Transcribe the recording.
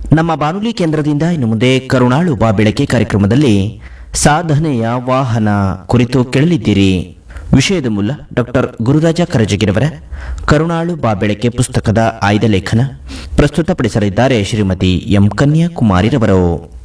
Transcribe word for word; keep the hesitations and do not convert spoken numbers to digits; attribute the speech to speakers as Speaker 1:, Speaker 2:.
Speaker 1: ನಮ್ಮ ಬಾನುಲಿ ಕೇಂದ್ರದಿಂದ ಇನ್ನು ಮುಂದೆ ಕರುಣಾಳು ಬಾ ಬೆಳಕೆ ಕಾರ್ಯಕ್ರಮದಲ್ಲಿ ಸಾಧನೆಯ ವಾಹನ ಕುರಿತು ಕೇಳಲಿದ್ದೀರಿ. ವಿಷಯದ ಮೂಲ ಡಾಕ್ಟರ್ ಗುರುರಾಜ ಕರಜಗಿರವರ ಕರುಣಾಳು ಬಾ ಬೆಳಕೆ ಪುಸ್ತಕದ ಆಯ್ದ ಲೇಖನ ಪ್ರಸ್ತುತಪಡಿಸಲಿದ್ದಾರೆ ಶ್ರೀಮತಿ ಎಂ ಕನ್ಯಾಕುಮಾರಿರವರು.